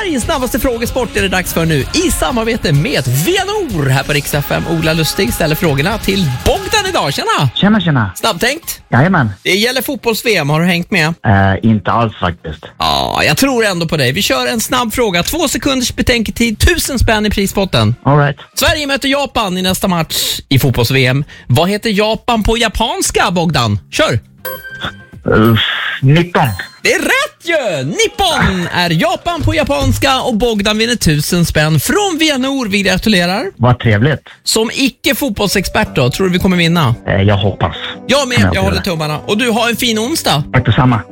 Sveriges snabbaste frågesport är det dags för nu. I samarbete med Vianor här på Rix FM. Ola Lustig ställer frågorna till Bogdan idag. Tjena! Tjena. Snabbtänkt? Jajamän. Det gäller fotbolls-VM. Har du hängt med? Inte alls faktiskt. Ja, jag tror ändå på dig. Vi kör en snabb fråga. 2 sekunders betänketid. 1000 spänn i prispotten. All right. Sverige möter Japan i nästa match i fotbolls-VM. Vad heter Japan på japanska, Bogdan? Kör! Nippon. Det är rätt ju! Nippon är Japan på japanska och Bogdan vinner 1000 spänn från Vianor. Vi gratulerar. Vad trevligt. Som icke-fotbollsexpert då, tror du vi kommer vinna? Jag hoppas. Jag med, jag håller tummarna. Och du har en fin onsdag. Tack detsamma.